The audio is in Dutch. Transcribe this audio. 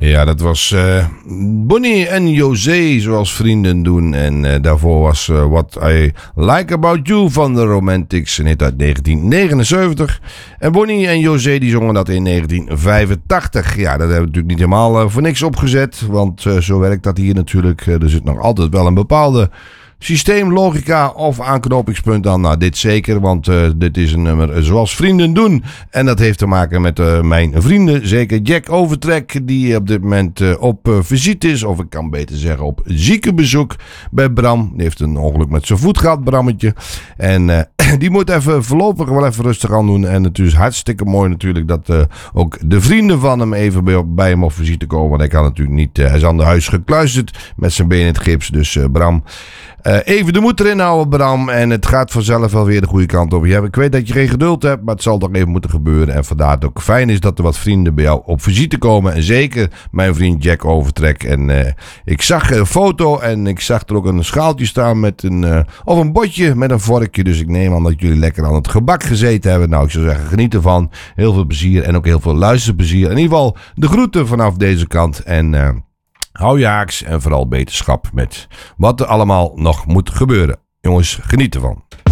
Ja, dat was Bonnie en José, zoals vrienden doen. En daarvoor was What I Like About You van de Romantics, een hit uit 1979. En Bonnie en José die zongen dat in 1985. Ja, dat hebben we natuurlijk niet helemaal voor niks opgezet. Want zo werkt dat hier natuurlijk. Er zit nog altijd wel een bepaalde systeemlogica of aanknopingspunt aan. Nou, dit zeker, want dit is een nummer zoals vrienden doen. En dat heeft te maken met mijn vrienden. Zeker Jack Overtrek, die op dit moment op visite is. Of ik kan beter zeggen op ziekenbezoek bij Bram. Die heeft een ongeluk met zijn voet gehad, Brammetje. En die moet even voorlopig wel even rustig aan doen. En het is hartstikke mooi natuurlijk dat ook de vrienden van hem even bij hem op visite komen. Want hij kan natuurlijk niet, hij is aan de huis gekluisterd met zijn been in het gips. Dus Bram, even de moed erin houden, Bram. En het gaat vanzelf wel weer de goede kant op. Ik weet dat je geen geduld hebt, maar het zal toch even moeten gebeuren. En vandaar dat het ook fijn is dat er wat vrienden bij jou op visite komen. En zeker mijn vriend Jack Overtrek. En ik zag een foto en ik zag er ook een schaaltje staan met of een botje met een vorkje. Dus ik neem aan dat jullie lekker aan het gebak gezeten hebben. Nou, ik zou zeggen, geniet ervan. Heel veel plezier en ook heel veel luisterplezier. In ieder geval de groeten vanaf deze kant. En hou je haaks en vooral beterschap met wat er allemaal nog moet gebeuren. Jongens, geniet ervan.